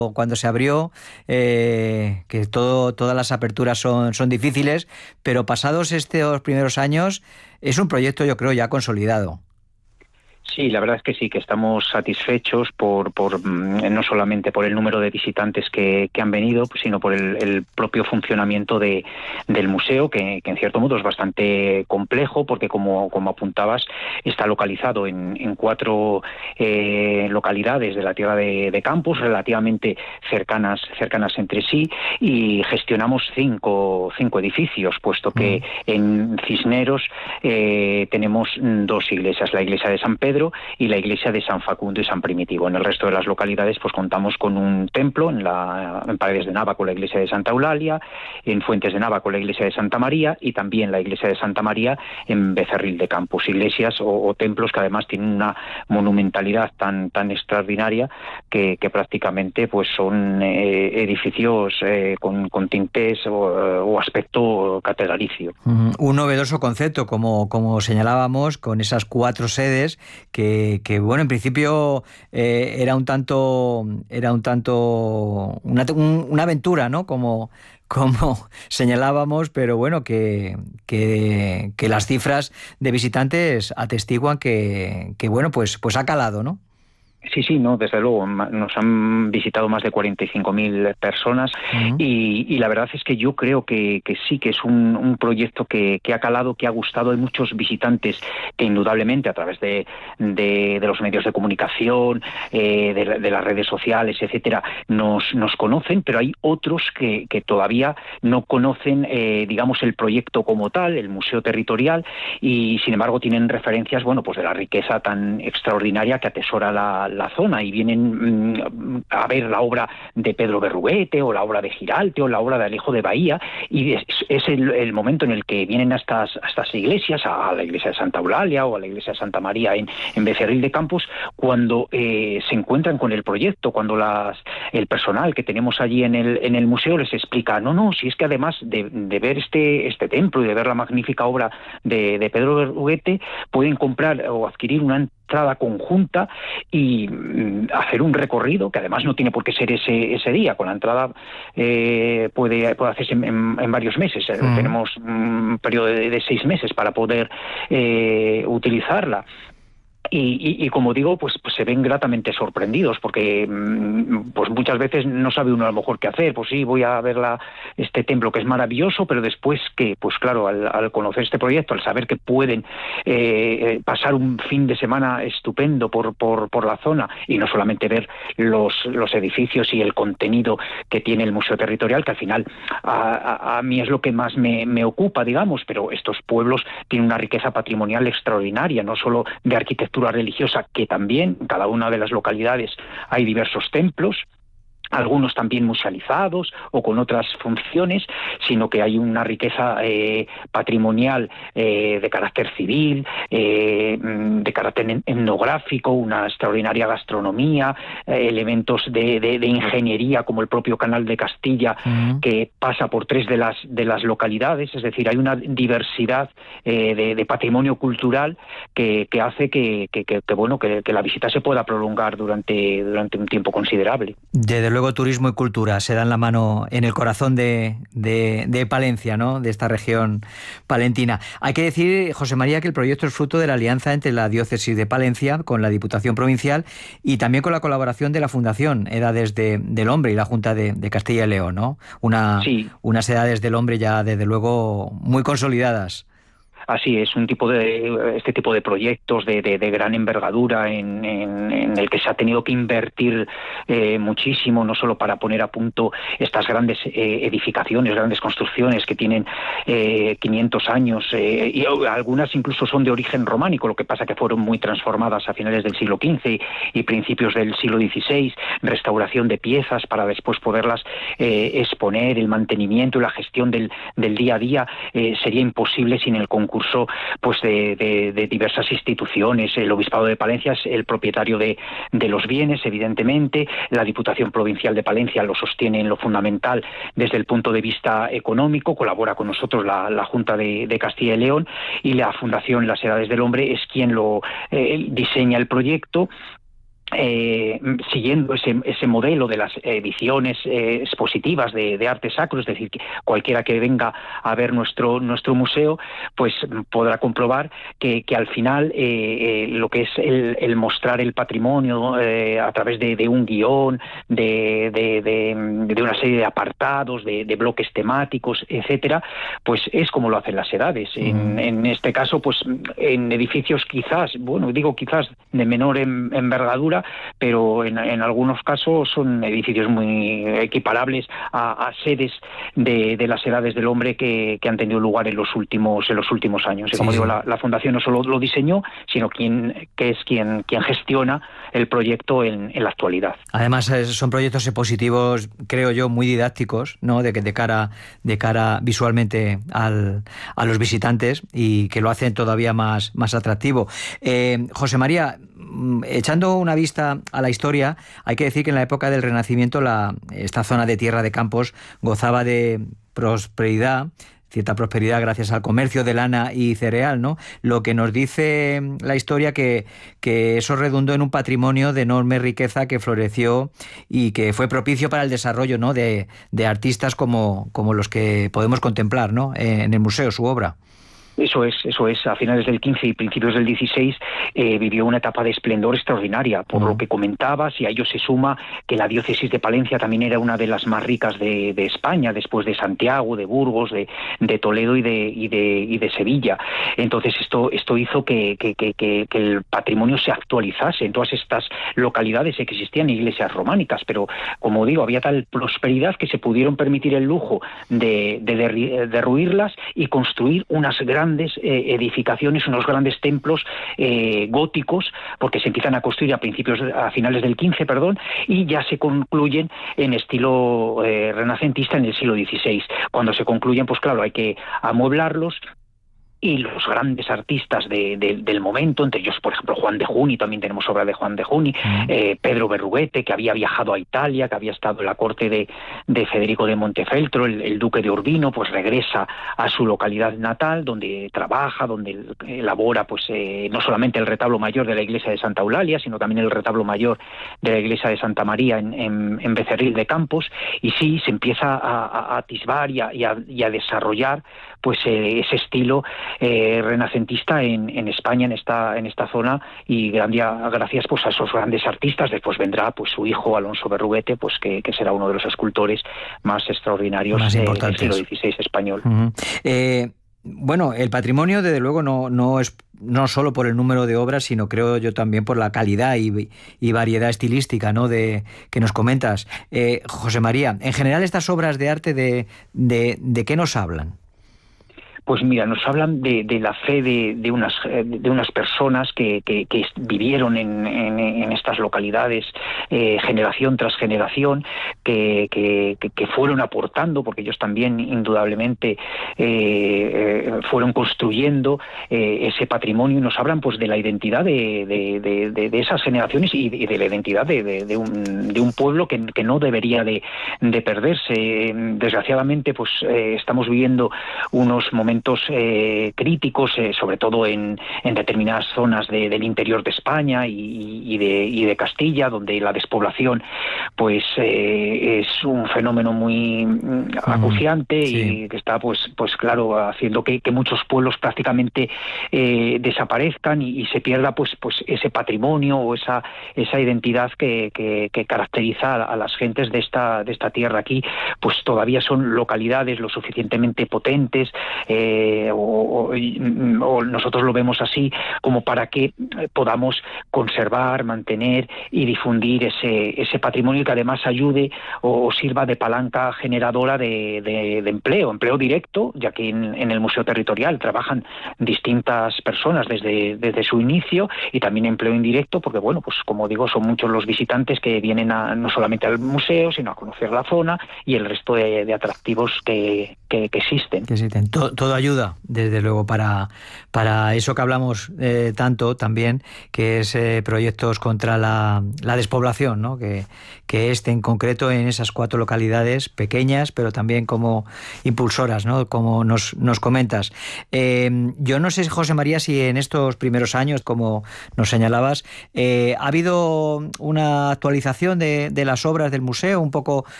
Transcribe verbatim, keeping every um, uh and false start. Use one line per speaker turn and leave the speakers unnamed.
cuando se abrió, eh, que todo, todas las aperturas son, son difíciles, pero pasados estos primeros años es un proyecto, yo creo, ya consolidado.
Sí, la verdad es que sí, que estamos satisfechos por, por no solamente por el número de visitantes que, que han venido, sino por el, el propio funcionamiento de, del museo, que, que en cierto modo es bastante complejo, porque como, como apuntabas, está localizado en, en cuatro eh, localidades de la tierra de, de Campos, relativamente cercanas, cercanas entre sí, y gestionamos cinco, cinco edificios, puesto que mm. en Cisneros eh, tenemos dos iglesias, la iglesia de San Pedro y la iglesia de San Facundo y San Primitivo. En el resto de las localidades pues contamos con un templo, en, la, en Paredes de Nava con la iglesia de Santa Eulalia, en Fuentes de Nava con la iglesia de Santa María y también la iglesia de Santa María en Becerril de Campos. Iglesias o, o templos que además tienen una monumentalidad tan, tan extraordinaria que, que prácticamente pues son eh, edificios eh, con, con tintes o, o aspecto catedralicio.
Un novedoso concepto, como, como señalábamos, con esas cuatro sedes que, que bueno, en principio eh, era un tanto, era un tanto una, un, una aventura, ¿no? Como, como señalábamos, pero bueno, que, que, que las cifras de visitantes atestiguan que, que bueno, pues, pues ha calado, ¿no?
Sí, sí, no, desde luego. Nos han visitado más de cuarenta y cinco mil personas uh-huh. y, y la verdad es que yo creo que, que sí, que es un, un proyecto que, que ha calado, que ha gustado. Hay muchos visitantes que indudablemente a través de, de, de los medios de comunicación, eh, de, de las redes sociales, etcétera, nos, nos conocen, pero hay otros que, que todavía no conocen, eh, digamos, el proyecto como tal, el museo territorial, y sin embargo tienen referencias, bueno, pues de la riqueza tan extraordinaria que atesora la la zona y vienen mmm, a ver la obra de Pedro Berruguete o la obra de Giralte o la obra de Alejo de Bahía y es, es el, el momento en el que vienen a estas, a estas iglesias, a la iglesia de Santa Eulalia o a la iglesia de Santa María en, en Becerril de Campos, cuando eh, se encuentran con el proyecto, cuando las, el personal que tenemos allí en el, en el museo les explica, no, no, si es que además de, de ver este, este templo y de ver la magnífica obra de, de Pedro Berruguete, pueden comprar o adquirir una entrada conjunta y mm, hacer un recorrido que además no tiene por qué ser ese ese día. Con la entrada eh, puede, puede hacerse en, en, en varios meses. Sí. Tenemos un periodo de, de seis meses para poder eh, utilizarla. Y, y, y como digo, pues, pues se ven gratamente sorprendidos porque pues muchas veces no sabe uno a lo mejor qué hacer. Pues sí, voy a ver la, este templo que es maravilloso, pero después que, pues claro, al, al conocer este proyecto, al saber que pueden eh, pasar un fin de semana estupendo por, por, por la zona y no solamente ver los, los edificios y el contenido que tiene el Museo Territorial, que al final a, a, a mí es lo que más me, me ocupa, digamos, pero estos pueblos tienen una riqueza patrimonial extraordinaria, no solo de arquitectura religiosa, que también en cada una de las localidades hay diversos templos, algunos también musealizados o con otras funciones, sino que hay una riqueza eh, patrimonial eh, de carácter civil, eh, de carácter etnográfico, una extraordinaria gastronomía, eh, elementos de, de, de ingeniería como el propio Canal de Castilla, uh-huh. que pasa por tres de las de las localidades, es decir, hay una diversidad eh, de, de patrimonio cultural que, que hace que, que, que, que bueno que, que la visita se pueda prolongar durante, durante un tiempo considerable.
Desde luego, turismo y cultura se dan la mano en el corazón de, de, de Palencia, ¿no? De esta región palentina. Hay que decir, José María, que el proyecto es fruto de la alianza entre la diócesis de Palencia con la Diputación Provincial y también con la colaboración de la Fundación Edades de, del Hombre y la Junta de, de Castilla y León, ¿no? Una, sí. Unas Edades del Hombre ya, desde luego, muy consolidadas.
Así es, un tipo de este tipo de proyectos de, de, de gran envergadura en, en, en el que se ha tenido que invertir eh, muchísimo, no solo para poner a punto estas grandes eh, edificaciones, grandes construcciones que tienen eh, quinientos años eh, y algunas incluso son de origen románico, lo que pasa que fueron muy transformadas a finales del siglo quince y principios del siglo dieciséis, restauración de piezas para después poderlas eh, exponer, el mantenimiento y la gestión del, del día a día eh, sería imposible sin el concurso pues de, de, de diversas instituciones. El Obispado de Palencia es el propietario de, de los bienes, evidentemente. La Diputación Provincial de Palencia lo sostiene en lo fundamental desde el punto de vista económico, colabora con nosotros la, la Junta de, de Castilla y León, y la Fundación Las Edades del Hombre es quien lo eh, diseña el proyecto. Eh, siguiendo ese, ese modelo de las ediciones eh, expositivas de, de arte sacro, es decir, que cualquiera que venga a ver nuestro nuestro museo, pues podrá comprobar que, que al final eh, eh, lo que es el, el mostrar el patrimonio eh, a través de, de un guión, de, de, de, de una serie de apartados, de, de bloques temáticos, etcétera, pues es como lo hacen las edades. Mm. En, en este caso, pues en edificios quizás, bueno, digo quizás de menor en, envergadura, pero en, en algunos casos son edificios muy equiparables a, a sedes de, de las edades del hombre que, que han tenido lugar en los últimos en los últimos años. Y como sí, digo, sí. La, la Fundación no solo lo diseñó, sino quien, que es quien, quien gestiona el proyecto en, en la actualidad.
Además, son proyectos expositivos, creo yo, muy didácticos, ¿no? De, de cara de cara visualmente al, a los visitantes, y que lo hacen todavía más, más atractivo. Eh, José María, echando una vista a la historia, hay que decir que en la época del Renacimiento la, esta zona de Tierra de Campos gozaba de prosperidad, cierta prosperidad gracias al comercio de lana y cereal, ¿no? Lo que nos dice la historia que, que eso redundó en un patrimonio de enorme riqueza que floreció y que fue propicio para el desarrollo, ¿no? de, de artistas como, como los que podemos contemplar, ¿no? en el museo, su obra.
Eso es, eso es. A finales del quince y principios del dieciséis eh, vivió una etapa de esplendor extraordinaria, por mm. lo que comentabas, y a ello se suma que la diócesis de Palencia también era una de las más ricas de, de España, después de Santiago, de Burgos, de, de Toledo y de, y de y de Sevilla. Entonces esto esto hizo que, que, que, que el patrimonio se actualizase en todas estas localidades. Que existían iglesias románicas, pero como digo, había tal prosperidad que se pudieron permitir el lujo de, de derri- derruirlas y construir unas grandes grandes eh, edificaciones, unos grandes templos eh, góticos, porque se empiezan a construir a principios, a finales del quince, perdón, y ya se concluyen en estilo eh, renacentista en el siglo dieciséis. Cuando se concluyen, pues claro, hay que amueblarlos. Y los grandes artistas de, de, del momento, entre ellos, por ejemplo, Juan de Juni, también tenemos obra de Juan de Juni, mm. eh, Pedro Berruguete, que había viajado a Italia, que había estado en la corte de, de Federico de Montefeltro, el, el duque de Urbino, pues regresa a su localidad natal, donde trabaja, donde elabora, pues eh, no solamente el retablo mayor de la iglesia de Santa Eulalia, sino también el retablo mayor de la iglesia de Santa María en, en, en Becerril de Campos, y sí, se empieza a, a atisbar y a, y a, y a desarrollar pues eh, ese estilo Eh, renacentista en, en España, en esta en esta zona, y gracias pues a esos grandes artistas. Después vendrá pues su hijo Alonso Berruguete, pues que, que será uno de los escultores más extraordinarios más eh, del siglo dieciséis español.
Uh-huh. Eh, bueno, el patrimonio desde luego no, no es no solo por el número de obras, sino creo yo también por la calidad y, y variedad estilística, ¿no? de que nos comentas. Eh, José María, en general estas obras de arte, de, de, ¿de qué nos hablan?
Pues mira, nos hablan de, de la fe de, de unas de unas personas que, que, que vivieron en, en, en estas localidades eh, generación tras generación, que, que, que fueron aportando, porque ellos también indudablemente eh, eh, fueron construyendo eh, ese patrimonio, y nos hablan pues de la identidad de, de, de, de, de esas generaciones y de, de la identidad de, de, de, un, de un pueblo que, que no debería de, de perderse. Desgraciadamente, pues eh, estamos viviendo unos momentos Eh, críticos, eh, sobre todo en, en determinadas zonas de, del interior de España y, y, de, y de Castilla, donde la despoblación pues eh, es un fenómeno muy mm, acuciante, sí. Y que está pues pues claro haciendo que, que muchos pueblos prácticamente eh, desaparezcan y, y se pierda pues pues ese patrimonio o esa esa identidad que, que, que caracteriza a, a las gentes de esta de esta tierra. Aquí pues todavía son localidades lo suficientemente potentes, eh, Eh, o, o, o nosotros lo vemos así, como para que podamos conservar, mantener y difundir ese, ese patrimonio, que además ayude o, o sirva de palanca generadora de, de, de empleo, empleo directo, ya que en, en el Museo Territorial trabajan distintas personas desde, desde su inicio, y también empleo indirecto, porque bueno, pues como digo, son muchos los visitantes que vienen a, no solamente al museo, sino a conocer la zona y el resto de, de atractivos que que, que existen.
Que existen. Todo, todo ayuda, desde luego, para, para eso que hablamos eh, tanto también, que es eh, proyectos contra la, la despoblación, ¿no? Que, que este en concreto en esas cuatro localidades pequeñas, pero también como impulsoras, ¿no? Como nos, nos comentas. Eh, yo no sé, José María, si en estos primeros años, como nos señalabas, eh, ha habido una actualización de, de las obras del museo, un poco